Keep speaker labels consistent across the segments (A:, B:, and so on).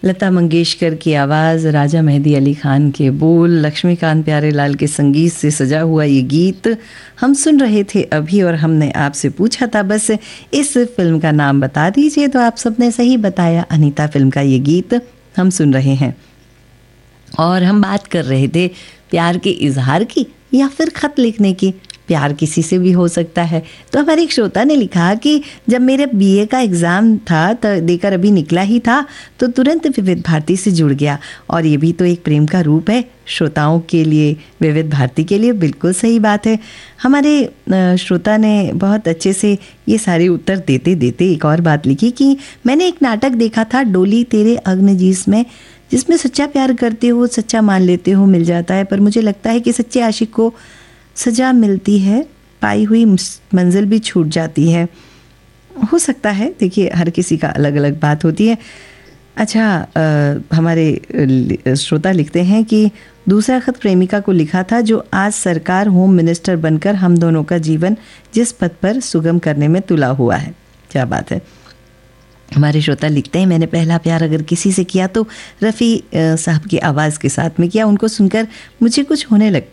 A: लता मंगेशकर की आवाज़, राजा मेहदी अली खान के बोल, लक्ष्मीकांत प्यारेलाल के संगीत से सजा हुआ ये गीत हम सुन रहे थे अभी। और हमने आपसे पूछा था बस इस फिल्म का नाम बता दीजिए, तो आप सबने सही बताया, अनीता फिल्म का ये गीत हम सुन रहे हैं। और हम बात कर रहे थे प्यार के इजहार की या फिर खत लिखने की। प्यार किसी से भी हो सकता है। तो हमारे एक श्रोता ने लिखा कि जब मेरे बीए का एग्ज़ाम था तो देकर अभी निकला ही था तो तुरंत विविध भारती से जुड़ गया। और ये भी तो एक प्रेम का रूप है श्रोताओं के लिए, विविध भारती के लिए। बिल्कुल सही बात है। हमारे श्रोता ने बहुत अच्छे से ये सारे उत्तर देते देते एक और बात लिखी कि मैंने एक नाटक देखा था, डोली तेरे अग्नजीस में, जिसमें सच्चा प्यार करते हो, सच्चा मान लेते हो, मिल जाता है। पर मुझे लगता है कि सच्चे आशिक को सजा मिलती है, पाई हुई मंजिल भी छूट जाती है। हो सकता है, देखिए हर किसी का अलग अलग बात होती है। अच्छा, हमारे श्रोता लिखते हैं कि दूसरा खत प्रेमिका को लिखा था जो आज सरकार होम मिनिस्टर बनकर हम दोनों का जीवन जिस पद पर सुगम करने में तुला हुआ है। क्या बात है। हमारे श्रोता लिखते हैं, मैंने पहला प्यार अगर किसी से किया तो रफ़ी साहब की आवाज़ के साथ में किया। उनको सुनकर मुझे कुछ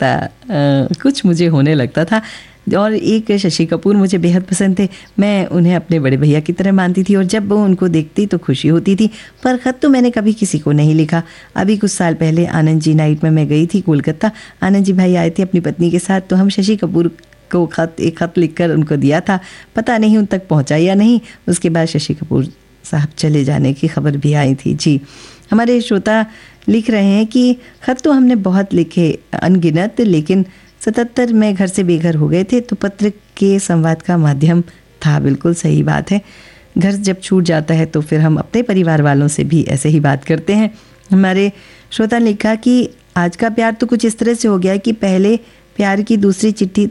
A: मुझे होने लगता था। और एक शशि कपूर मुझे बेहद पसंद थे। मैं उन्हें अपने बड़े भैया की तरह मानती थी और जब वो उनको देखती तो खुशी होती थी। पर ख़त तो मैंने कभी किसी को नहीं लिखा। अभी कुछ साल पहले आनंद जी नाइट में मैं गई थी कोलकाता। आनंद जी भाई आए थे अपनी पत्नी के साथ, तो हम शशि कपूर को एक ख़त लिखकर उनको दिया था। पता नहीं उन तक पहुँचा या नहीं। उसके बाद शशि कपूर साहब चले जाने की खबर भी आई थी। जी, हमारे श्रोता लिख रहे हैं कि खत तो हमने बहुत लिखे अनगिनत, लेकिन 77 में घर से बेघर हो गए थे तो पत्र के संवाद का माध्यम था। बिल्कुल सही बात है। घर जब छूट जाता है तो फिर हम अपने परिवार वालों से भी ऐसे ही बात करते हैं। हमारे श्रोता ने लिखा कि आज का प्यार तो कुछ इस तरह से हो गया कि पहले प्यार की दूसरी चिट्ठी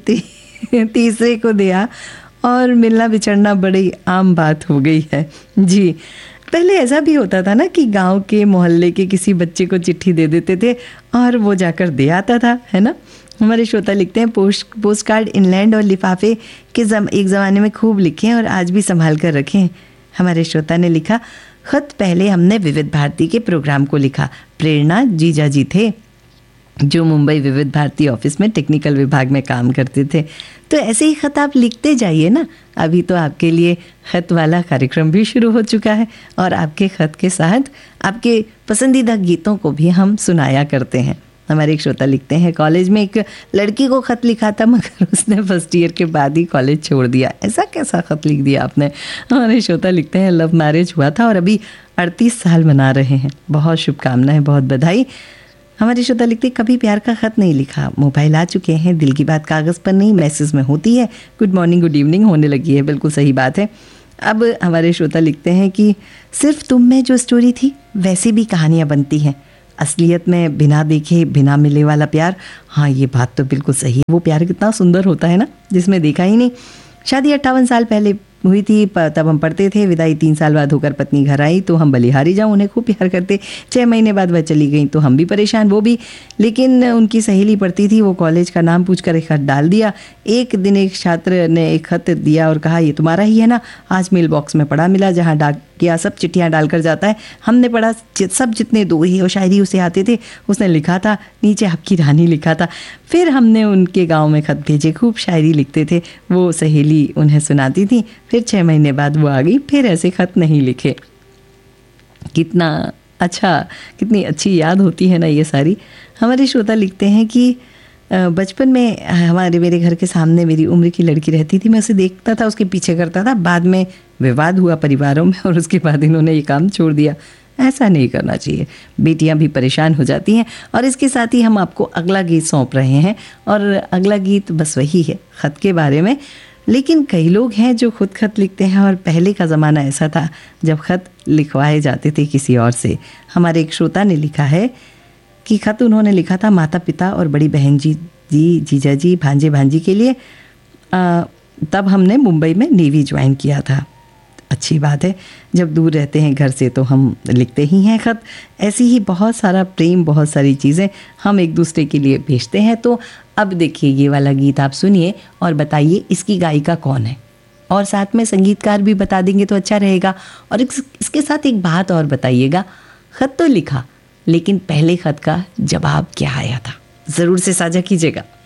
A: तीसरे को दिया और मिलना बिछड़ना बड़ी आम बात हो गई है। जी, पहले ऐसा भी होता था ना कि गांव के मोहल्ले के किसी बच्चे को चिट्ठी दे देते थे और वो जाकर दे आता था, है ना। हमारे श्रोता लिखते हैं, पोस्ट कार्ड इंग्लैंड और लिफाफे के एक ज़माने में खूब लिखे और आज भी संभाल कर रखें। हमारे श्रोता ने लिखा, खत पहले हमने विविध भारती के प्रोग्राम को लिखा। प्रेरणा जीजा जी थे जो मुंबई विविध भारती ऑफिस में टेक्निकल विभाग में काम करते थे। तो ऐसे ही ख़त आप लिखते जाइए ना। अभी तो आपके लिए ख़त वाला कार्यक्रम भी शुरू हो चुका है और आपके ख़त के साथ आपके पसंदीदा गीतों को भी हम सुनाया करते हैं। हमारे एक श्रोता लिखते हैं, कॉलेज में एक लड़की को ख़त लिखा था मगर उसने फर्स्ट ईयर के बाद ही कॉलेज छोड़ दिया। ऐसा कैसा ख़त लिख दिया आपने। हमारे श्रोता लिखते हैं, लव मैरिज हुआ था और अभी 38 साल मना रहे हैं। बहुत शुभकामनाएं, बहुत बधाई। हमारे श्रोता लिखते, कभी प्यार का ख़त नहीं लिखा। मोबाइल आ चुके हैं, दिल की बात कागज़ पर नहीं मैसेज में होती है। गुड मॉर्निंग गुड इवनिंग होने लगी है। बिल्कुल सही बात है। अब हमारे श्रोता लिखते हैं कि सिर्फ तुम में जो स्टोरी थी वैसी भी कहानियाँ बनती हैं। असलियत में बिना देखे बिना मिले वाला प्यार, हाँ ये बात तो बिल्कुल सही है। वो प्यार कितना सुंदर होता है ना, जिसमें देखा ही नहीं। शादी 58 साल पहले हुई थी, तब हम पढ़ते थे। विदाई 3 साल बाद होकर पत्नी घर आई तो हम बलिहारी जाऊँ, उन्हें खूब प्यार करते। 6 महीने बाद वह चली गई तो हम भी परेशान, वो भी। लेकिन उनकी सहेली पढ़ती थी, वो कॉलेज का नाम पूछकर एक खत डाल दिया। एक दिन एक छात्र ने एक खत दिया और कहा, ये तुम्हारा ही है ना। आज मेल बॉक्स में पढ़ा मिला, जहाँ डाक या सब चिट्ठियाँ डालकर जाता है। हमने पढ़ा, सब जितने दोहे और शायरी उसे आते थे उसने लिखा था, नीचे आपकी रानी लिखा था। फिर हमने उनके गांव में खत भेजे, खूब शायरी लिखते थे। वो सहेली उन्हें सुनाती थी। फिर 6 महीने बाद वो आ गई, फिर ऐसे खत नहीं लिखे। कितना अच्छा, कितनी अच्छी याद होती है ना ये सारी। हमारे श्रोता लिखते हैं कि बचपन में मेरे घर के सामने मेरी उम्र की लड़की रहती थी। मैं उसे देखता था, उसके पीछे करता था। बाद में विवाद हुआ परिवारों में और उसके बाद इन्होंने ये काम छोड़ दिया। ऐसा नहीं करना चाहिए, बेटियां भी परेशान हो जाती हैं। और इसके साथ ही हम आपको अगला गीत सौंप रहे हैं और अगला गीत बस वही है, ख़त के बारे में। लेकिन कई लोग हैं जो खुद खत लिखते हैं और पहले का ज़माना ऐसा था जब खत लिखवाए जाते थे किसी और से। हमारे एक श्रोता ने लिखा है कि खत उन्होंने लिखा था माता पिता और बड़ी बहन जी, जीजा जी, भांजे भांजी के लिए। तब हमने मुंबई में नेवी ज्वाइन किया था। अच्छी बात है, जब दूर रहते हैं घर से तो हम लिखते ही हैं खत। ऐसी ही बहुत सारा प्रेम, बहुत सारी चीज़ें हम एक दूसरे के लिए भेजते हैं। तो अब देखिए ये वाला गीत आप सुनिए और बताइए इसकी गायिका कौन है, और साथ में संगीतकार भी बता देंगे तो अच्छा रहेगा। और इसके साथ एक बात और बताइएगा, खत तो लिखा, लेकिन पहले खत का जवाब क्या आया था, ज़रूर से साझा कीजिएगा।